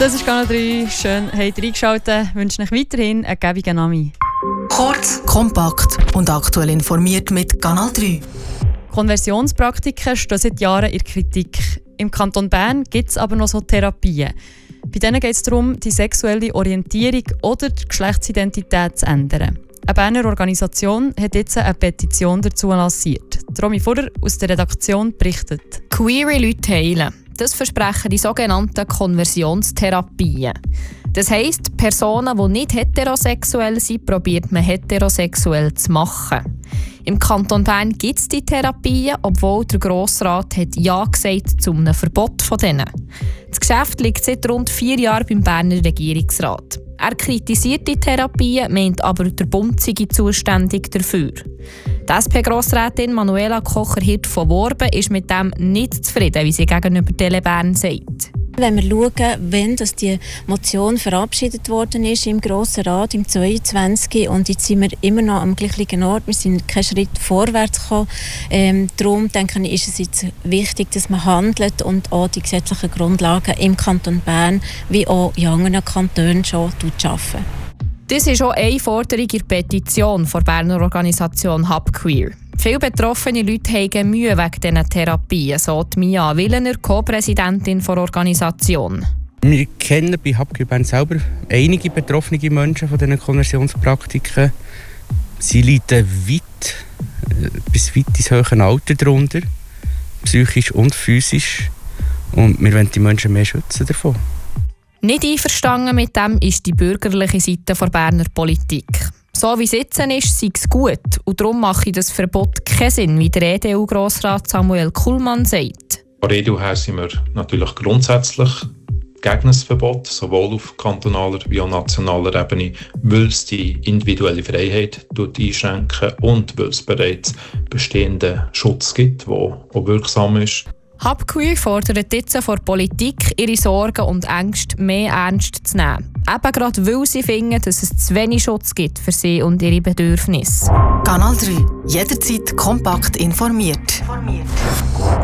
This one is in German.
Das ist Kanal 3. Schön, habt ihr eingeschaltet. Ich wünsche euch weiterhin einen gäbigen Nami. Kurz, kompakt und aktuell informiert mit Kanal 3. Konversionspraktiken stehen seit Jahren in der Kritik. Im Kanton Bern gibt es aber noch so Therapien. Bei denen geht es darum, die sexuelle Orientierung oder die Geschlechtsidentität zu ändern. Eine Berner Organisation hat jetzt eine Petition dazu lanciert. Romy Furrer aus der Redaktion berichtet. Queere Leute heilen. Das versprechen die sogenannten Konversionstherapien. Das heisst, Personen, die nicht heterosexuell sind, probiert man heterosexuell zu machen. Im Kanton Bern gibt es die Therapien, obwohl der Grossrat hat Ja gesagt zu einem Verbot von denen. Das Geschäft liegt seit rund 4 Jahren beim Berner Regierungsrat. Er kritisiert die Therapien, meint aber, der Bund sei zuständig dafür. Die SP-Grossrätin Manuela Kocher-Hirt von Worben ist mit dem nicht zufrieden, wie sie gegenüber Tele Bern sagt. Wenn wir schauen, wann die Motion verabschiedet worden ist im Grossen Rat im 2022 und jetzt sind wir immer noch am gleichen Ort, wir sind keinen Schritt vorwärts gekommen. Darum denke ich, ist es jetzt wichtig, dass man handelt und auch die gesetzlichen Grundlagen im Kanton Bern wie auch in anderen Kantonen schon schaffen. Das ist auch eine Forderung in der Petition der Berner Organisation Hub Queer. Viele betroffene Leute haben Mühe wegen diesen Therapien, so Mia Willener, Co-Präsidentin der Organisation. Wir kennen bei Hub Queer Bern selber einige betroffene Menschen von diesen Konversionspraktiken. Sie leiden bis weit ins hohe Alter darunter, psychisch und physisch. Und wir wollen die Menschen mehr schützen davon. Nicht einverstanden mit dem ist die bürgerliche Seite der Berner Politik. So wie es jetzt ist, sei es gut. Und darum mache das Verbot keinen Sinn, wie der EDU-Grossrat Samuel Kullmann sagt. Von der EDU her sind wir natürlich grundsätzlich gegen das Verbot, sowohl auf kantonaler wie auch nationaler Ebene, weil es die individuelle Freiheit einschränkt und weil es bereits bestehenden Schutz gibt, der auch wirksam ist. Hub Queer fordert jetzt von der Politik, ihre Sorgen und Ängste mehr ernst zu nehmen. Eben gerade weil sie finden, dass es zu wenig Schutz gibt für sie und ihre Bedürfnisse. Kanal 3. Jederzeit kompakt informiert.